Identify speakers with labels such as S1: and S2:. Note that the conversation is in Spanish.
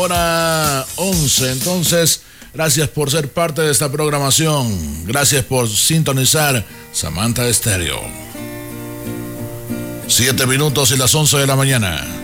S1: hora 11. Entonces, gracias por ser parte de esta programación. Gracias por sintonizar Samantha Estéreo. 7 minutos y las 11 de la mañana.